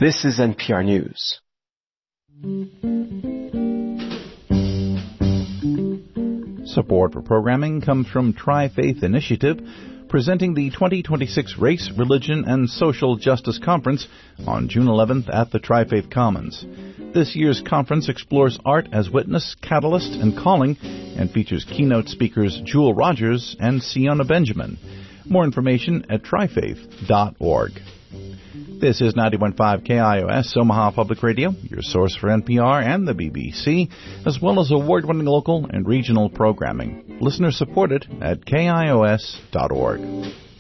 This is NPR News. Support for programming comes from Tri-Faith Initiative, presenting the 2026 Race, Religion, and Social Justice Conference on June 11th at the Tri-Faith Commons. This year's conference explores art as witness, catalyst, and calling, and features keynote speakers Jewel Rogers and Siona Benjamin. More information at trifaith.org. This is 91.5 KIOS, Omaha Public Radio, your source for NPR and the BBC, as well as award-winning local and regional programming. Listener supported at KIOS.org.